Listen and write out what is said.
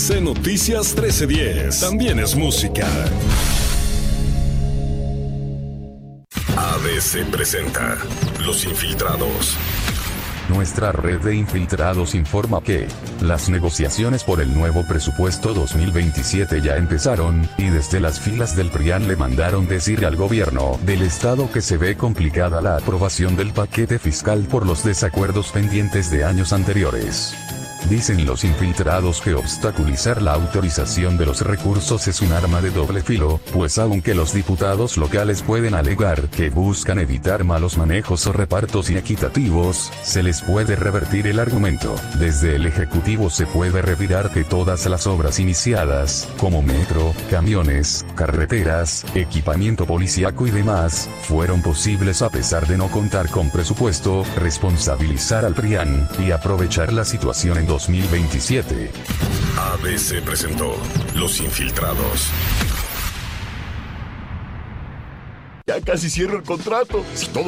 C Noticias 1310. También es música. ABC presenta Los Infiltrados. Nuestra red de infiltrados informa que las negociaciones por el nuevo presupuesto 2027 ya empezaron, y desde las filas del PRIAN le mandaron decir al gobierno del estado que se ve complicada la aprobación del paquete fiscal por los desacuerdos pendientes de años anteriores. Dicen los infiltrados que obstaculizar la autorización de los recursos es un arma de doble filo, pues aunque los diputados locales pueden alegar que buscan evitar malos manejos o repartos inequitativos, se les puede revertir el argumento. Desde el Ejecutivo se puede revirar que todas las obras iniciadas, como metro, camiones, carreteras, equipamiento policíaco y demás, fueron posibles a pesar de no contar con presupuesto, responsabilizar al PRIAN, y aprovechar la situación en 2027. ABC presentó Los Infiltrados. Ya casi cierro el contrato. Si todo